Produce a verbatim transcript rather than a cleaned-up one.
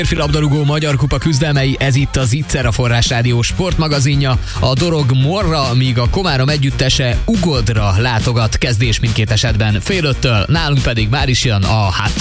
Férfi labdarúgó Magyar Kupa küzdelmei, ez itt az Ittszer, a Forrás Rádió sportmagazinja. A Dorog Morra, míg a Komárom együttese Ugodra látogat, kezdés mindkét esetben fél öttől, nálunk pedig már is jön a hát